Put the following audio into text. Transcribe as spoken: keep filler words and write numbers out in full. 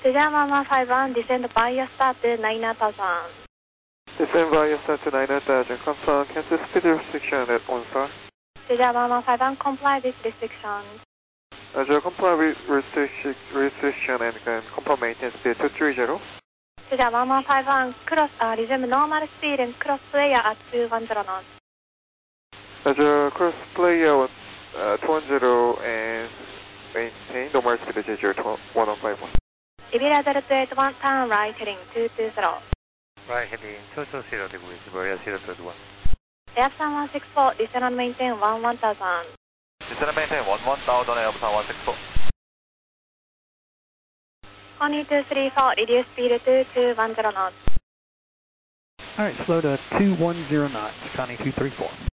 Cesar one one five one, descend via start to nine thousand. Descend via start to nine thousand. Confirm, cancel speed restriction at one star. Cesar one one five one, comply with restrictions. Roger, comply with restriction, restriction and can confirm maintenance speed two three zero. Cesar one one five one, cross, uh, resume normal speed and cross player at two one zero knots. Roger, cross player uh, two one zero and maintain normal speed zero one one five one. Iberia zero two eight one, turn right heading two two zero. Right heading two two zero degrees, Iberia zero two eight one. Airplan one six four, descend and maintain one one thousand. Descend and maintain one one thousand, Airplan one six four. Connie two three four, reduce speed to two one zero knots. All right, slow to two one zero knots, Connie two three four.